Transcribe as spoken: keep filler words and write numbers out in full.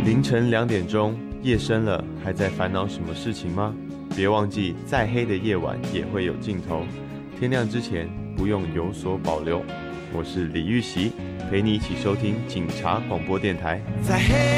凌晨两点钟，夜深了，还在烦恼什么事情吗？别忘记，再黑的夜晚也会有尽头。天亮之前，不用有所保留。我是李玉玺，陪你一起收听警察广播电台。在黑